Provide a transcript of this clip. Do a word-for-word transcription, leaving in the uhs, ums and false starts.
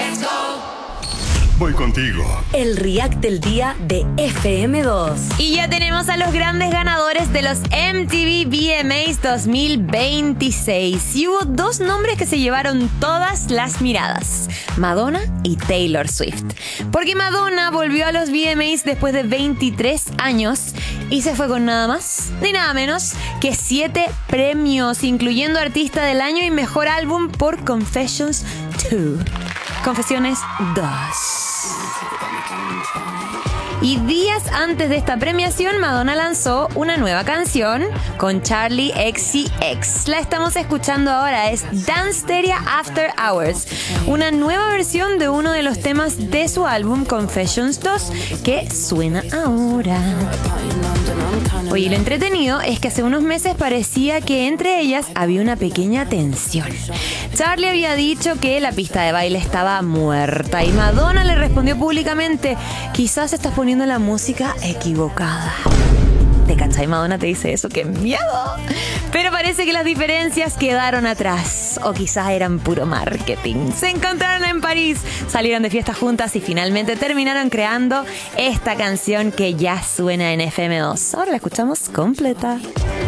Voy contigo. El React del día de F M dos. Y ya tenemos a los grandes ganadores de los M T V V M As dos mil veintiséis. Y hubo dos nombres que se llevaron todas las miradas: Madonna y Taylor Swift. Porque Madonna volvió a los V M As después de veintitrés años y se fue con nada más ni nada menos que siete premios, incluyendo Artista del Año y Mejor Álbum por Confessions dos. Confesiones dos. Y días antes de esta premiación, Madonna lanzó una nueva canción con Charli X C X. La estamos escuchando ahora, es Dance Stereo After Hours, una nueva versión de uno de los temas de su álbum Confessions dos, que suena ahora. Oye, lo entretenido es que hace unos meses parecía que entre ellas había una pequeña tensión. Charli había dicho que la pista de baile estaba muerta y Madonna le respondió públicamente: quizás estás poniendo la música equivocada. ¿Te cachai? Madonna te dice eso, ¡qué miedo! Pero parece que las diferencias quedaron atrás, o quizás eran puro marketing. Se encontraron en París, salieron de fiesta juntas y finalmente terminaron creando esta canción que ya suena en F M dos. Ahora la escuchamos completa.